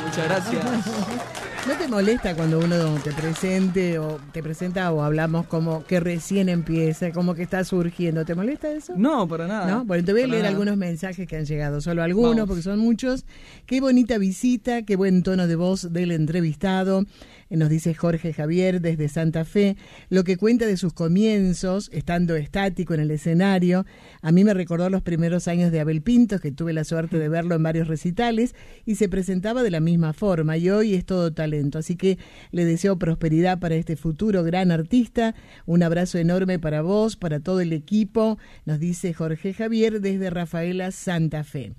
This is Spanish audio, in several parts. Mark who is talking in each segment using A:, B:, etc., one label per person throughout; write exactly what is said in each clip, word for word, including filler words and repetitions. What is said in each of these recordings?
A: Muchas gracias.
B: ¿No te molesta cuando uno te presente o te presenta o hablamos como que recién empieza, como que está surgiendo? ¿Te molesta eso?
A: No, para nada.
B: ¿No? Bueno, te voy a
A: para
B: leer
A: nada.
B: algunos mensajes que han llegado, solo algunos,
A: Vamos.
B: porque son muchos. Qué bonita visita, qué buen tono de voz del entrevistado. Nos dice Jorge Javier desde Santa Fe, lo que cuenta de sus comienzos, estando estático en el escenario. A mí me recordó los primeros años de Abel Pintos, que tuve la suerte de verlo en varios recitales, y se presentaba de la misma forma, y hoy es todo talento. Así que le deseo prosperidad para este futuro gran artista. Un abrazo enorme para vos, para todo el equipo, nos dice Jorge Javier desde Rafaela, Santa Fe.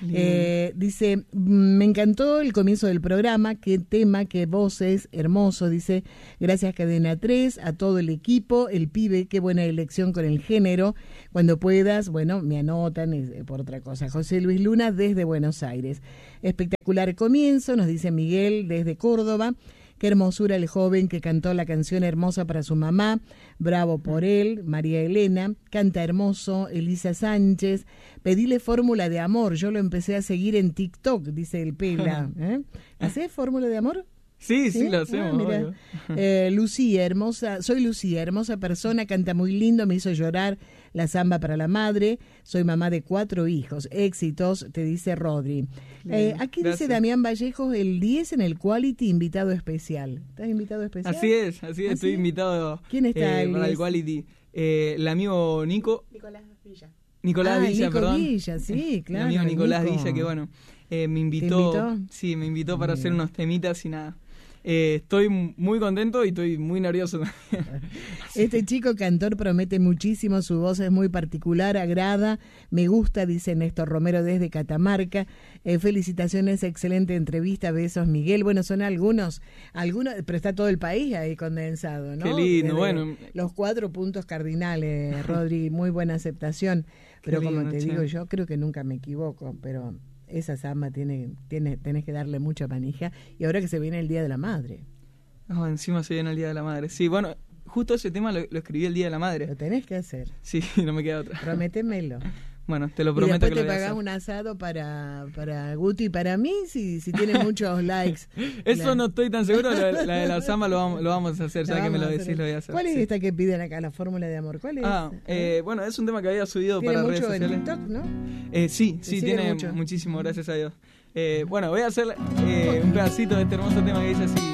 B: Eh, dice, me encantó el comienzo del programa, qué tema, qué voces, hermoso, dice, gracias Cadena tres, a todo el equipo, el pibe, qué buena elección con el género, cuando puedas, bueno, me anotan eh, por otra cosa. José Luis Luna desde Buenos Aires, espectacular comienzo, nos dice Miguel desde Córdoba. Qué hermosura el joven que cantó la canción hermosa para su mamá, bravo por él. María Elena, canta hermoso. Elisa Sánchez, pedile fórmula de amor, yo lo empecé a seguir en TikTok, dice el Pela. ¿Eh? ¿Hacés fórmula de amor?
A: Sí, sí, sí, lo hacemos.
B: Ah, mira. eh, Lucía, hermosa, soy Lucía, hermosa persona, canta muy lindo, me hizo llorar la samba para la madre, soy mamá de cuatro hijos, éxitos, te dice Rodri. Eh, aquí
A: Gracias.
B: Dice Damián Vallejos, el diez en el Quality, invitado especial. ¿Estás invitado especial?
A: Así es, así es,
B: ¿Ah,
A: estoy
B: sí?
A: invitado.
B: ¿Quién está
A: eh,
B: el
A: para el
B: diez?
A: Quality. Eh, el amigo Nico.
B: Nicolás Villa.
A: Nicolás
B: ah,
A: Villa,
B: Nico
A: perdón.
B: Villa, sí, claro.
A: Mi amigo Nicolás
B: Nico.
A: Villa, que bueno, eh, me invitó,
B: invitó?
A: Sí, me invitó para
B: Bien.
A: hacer unos temitas y nada. Eh, estoy muy contento y estoy muy nervioso también.
B: Este chico cantor promete muchísimo, su voz es muy particular, agrada, me gusta, dice Néstor Romero desde Catamarca. Eh, felicitaciones, excelente entrevista, besos Miguel. Bueno, son algunos, algunos, pero está todo el país ahí condensado, ¿no?
A: Qué lindo,
B: Desde
A: bueno.
B: Los cuatro puntos cardinales, Rodri, muy buena aceptación, pero
A: Qué
B: como
A: lindo,
B: te
A: che.
B: digo, yo creo que nunca me equivoco, pero esa samba tiene, tiene, tenés que darle mucha manija, y ahora que se viene el Día de la Madre.
A: Oh, encima se viene el Día de la Madre. Sí, bueno, justo ese tema lo, lo escribí el Día de la Madre.
B: Lo tenés que hacer.
A: Sí, no me queda otra.
B: Prométemelo.
A: Bueno, te lo
B: Y
A: prometo
B: después
A: que lo
B: te
A: voy a
B: pagás
A: hacer.
B: un asado para, para Guti y para mí, si, si tiene muchos likes.
A: Eso
B: La-
A: no estoy tan seguro, la, la de la samba lo vamos, lo vamos a hacer,
B: la
A: ya que me
B: vamos
A: lo
B: a
A: decís,
B: hacer.
A: lo voy a hacer.
B: ¿Cuál es
A: sí.
B: esta que piden acá, la fórmula de amor? ¿Cuál es?
A: Ah, eh, bueno, es un tema que había subido
B: Tiene
A: para redes
B: mucho en
A: sociales.
B: TikTok, ¿no?
A: Eh, sí,
B: Te
A: sí,
B: sigue
A: tiene
B: mucho.
A: muchísimo, gracias a Dios. Eh, bueno, voy a hacer eh, un pedacito de este hermoso tema que dice así.